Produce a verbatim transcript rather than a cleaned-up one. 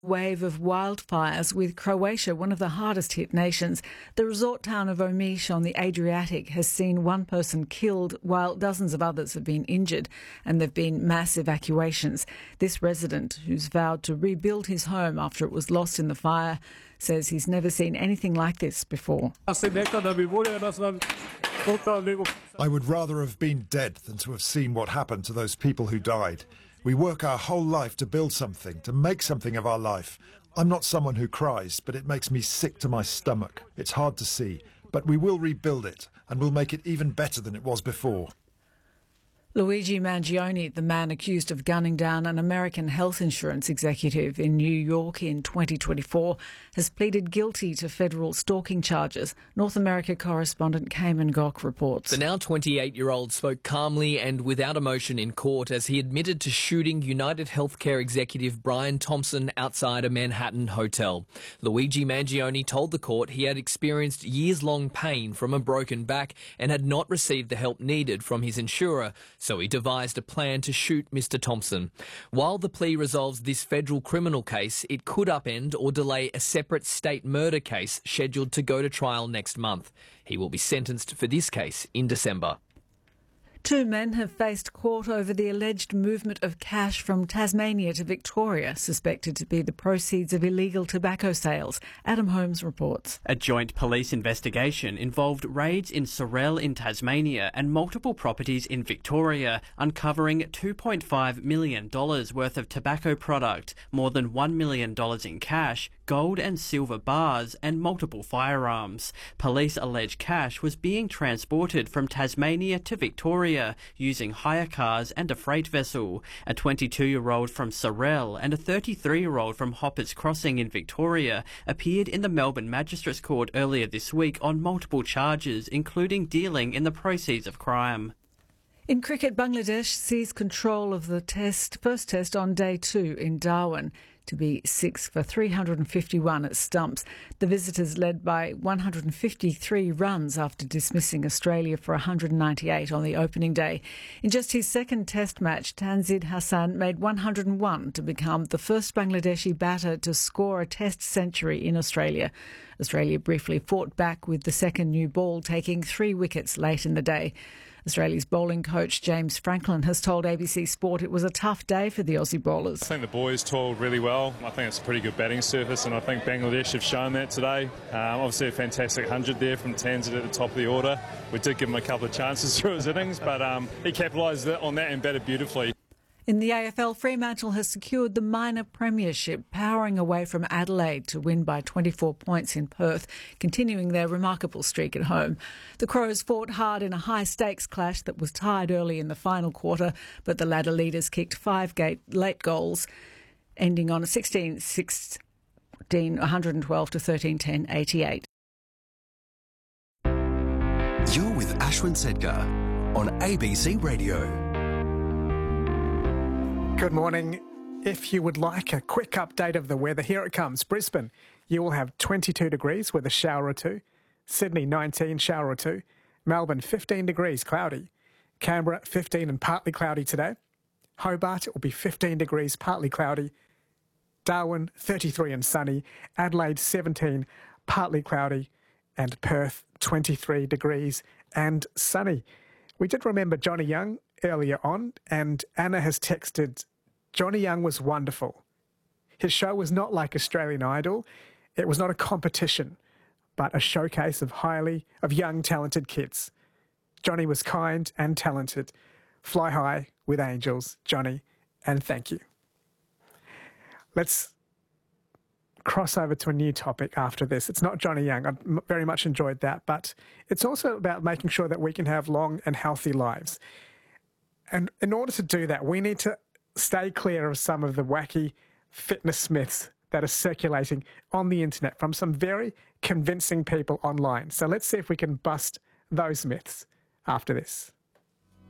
Wave of wildfires, with Croatia one of the hardest hit nations. The resort town of Omiš on the Adriatic has seen one person killed while dozens of others have been injured, and there have been mass evacuations. This resident, who's vowed to rebuild his home after it was lost in the fire, says he's never seen anything like this before. I would rather have been dead than to have seen what happened to those people who died. We work our whole life to build something, to make something of our life. I'm not someone who cries, but it makes me sick to my stomach. It's hard to see, but we will rebuild it, and we'll make it even better than it was before. Luigi Mangione, the man accused of gunning down an American health insurance executive in New York in twenty twenty-four, has pleaded guilty to federal stalking charges. North America correspondent Cayman Gok reports. The now twenty-eight-year-old spoke calmly and without emotion in court as he admitted to shooting United Healthcare executive Brian Thompson outside a Manhattan hotel. Luigi Mangione told the court he had experienced years-long pain from a broken back and had not received the help needed from his insurer, so he devised a plan to shoot Mister Thompson. While the plea resolves this federal criminal case, it could upend or delay a separate state murder case scheduled to go to trial next month. He will be sentenced for this case in December. Two men have faced court over the alleged movement of cash from Tasmania to Victoria, suspected to be the proceeds of illegal tobacco sales. Adam Holmes reports. A joint police investigation involved raids in Sorell in Tasmania and multiple properties in Victoria, uncovering two point five million dollars worth of tobacco product, more than one million dollars in cash, gold and silver bars, and multiple firearms. Police allege cash was being transported from Tasmania to Victoria using hire cars and a freight vessel. A twenty-two-year-old from Sorell and a thirty-three-year-old from Hoppers Crossing in Victoria appeared in the Melbourne Magistrates Court earlier this week on multiple charges, including dealing in the proceeds of crime. In cricket, Bangladesh seized control of the test, first test on day two in Darwin, to be six for three hundred fifty-one at stumps. The visitors led by one hundred fifty-three runs after dismissing Australia for one hundred ninety-eight on the opening day. In just his second test match, Tanzid Hassan made one hundred one to become the first Bangladeshi batter to score a test century in Australia. Australia briefly fought back with the second new ball, taking three wickets late in the day. Australia's bowling coach James Franklin has told A B C Sport it was a tough day for the Aussie bowlers. I think the boys toiled really well. I think it's a pretty good batting surface, and I think Bangladesh have shown that today. Um, obviously a fantastic one hundred there from Tanzid at the top of the order. We did give him a couple of chances through his innings, but um, he capitalised on that and batted beautifully. In the A F L, Fremantle has secured the minor premiership, powering away from Adelaide to win by twenty-four points in Perth, continuing their remarkable streak at home. The Crows fought hard in a high-stakes clash that was tied early in the final quarter, but the ladder leaders kicked five late goals, ending on a sixteen sixteen, one hundred twelve to thirteen ten, eighty-eight. You're with Ashwin Sedgar on A B C Radio. Good morning. If you would like a quick update of the weather, here it comes. Brisbane, you will have twenty-two degrees with a shower or two. Sydney, nineteen, shower or two. Melbourne, fifteen degrees, cloudy. Canberra, fifteen and partly cloudy today. Hobart, it will be fifteen degrees, partly cloudy. Darwin, thirty-three and sunny. Adelaide, seventeen, partly cloudy. And Perth, twenty-three degrees and sunny. We did remember Johnny Young earlier on, and Anna has texted, Johnny Young was wonderful. His show was not like Australian Idol. It was not a competition, but a showcase of highly, of young, talented kids. Johnny was kind and talented. Fly high with angels, Johnny, and thank you. Let's cross over to a new topic after this. It's not Johnny Young. I very much enjoyed that, but it's also about making sure that we can have long and healthy lives. And in order to do that, we need to stay clear of some of the wacky fitness myths that are circulating on the internet from some very convincing people online. So let's see if we can bust those myths after this.